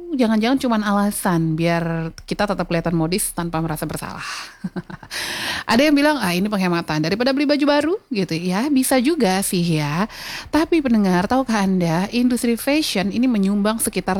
jangan-jangan cuman alasan biar kita tetap kelihatan modis tanpa merasa bersalah. Ada yang bilang, ah ini penghematan daripada beli baju baru gitu ya. Bisa juga sih ya. Tapi pendengar, tahukah Anda industri fashion ini menyumbang sekitar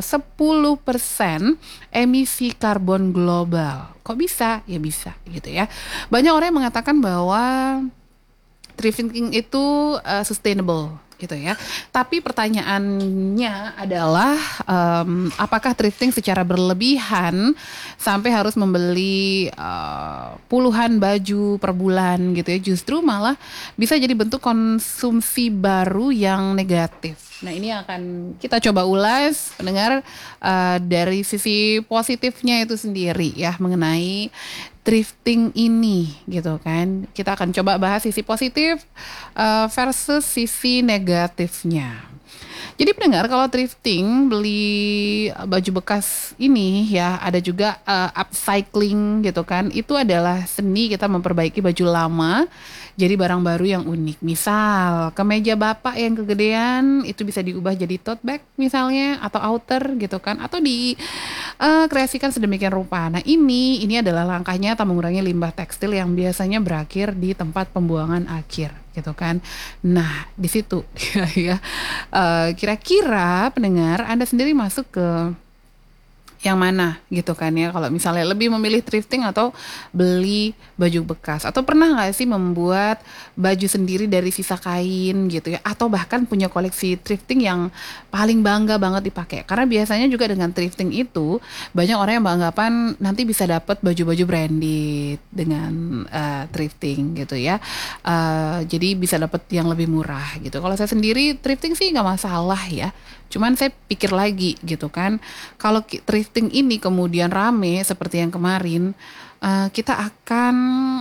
10% emisi karbon global. Kok bisa? Ya bisa gitu ya. Banyak orang yang mengatakan bahwa thrifting itu sustainable gitu ya. Tapi pertanyaannya adalah apakah thrifting secara berlebihan sampai harus membeli puluhan baju per bulan gitu ya. Justru malah bisa jadi bentuk konsumsi baru yang negatif. Nah ini akan kita coba ulas pendengar dari sisi positifnya itu sendiri ya mengenai thrifting ini gitu kan. Kita akan coba bahas sisi positif versus sisi negatifnya. Jadi pendengar kalau thrifting beli baju bekas ini ya ada juga upcycling gitu kan. Itu adalah seni kita memperbaiki baju lama jadi barang baru yang unik. Misal kemeja bapak yang kegedean itu bisa diubah jadi tote bag misalnya atau outer gitu kan atau di kreasikan sedemikian rupa. Nah ini adalah langkahnya tak mengurangi limbah tekstil yang biasanya berakhir di tempat pembuangan akhir gitu kan. Nah di situ ya kira-kira pendengar Anda sendiri masuk ke yang mana gitu kan ya kalau misalnya lebih memilih thrifting atau beli baju bekas atau pernah nggak sih membuat baju sendiri dari sisa kain gitu ya atau bahkan punya koleksi thrifting yang paling bangga banget dipakai karena biasanya juga dengan thrifting itu banyak orang yang beranggapan nanti bisa dapat baju-baju branded dengan thrifting gitu ya. Jadi bisa dapat yang lebih murah gitu. Kalau saya sendiri thrifting sih nggak masalah ya. Cuman saya pikir lagi gitu kan, kalau thrifting ini kemudian rame seperti yang kemarin, kita akan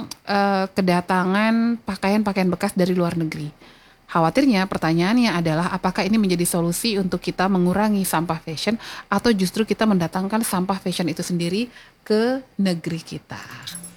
kedatangan pakaian-pakaian bekas dari luar negeri. Khawatirnya pertanyaannya adalah apakah ini menjadi solusi untuk kita mengurangi sampah fashion atau justru kita mendatangkan sampah fashion itu sendiri ke negeri kita.